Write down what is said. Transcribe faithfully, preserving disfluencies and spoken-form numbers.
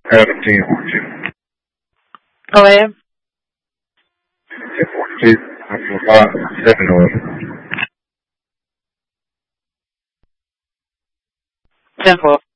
Era sim, ótimo. Qual é? É forte, aprovar zero. Já vou.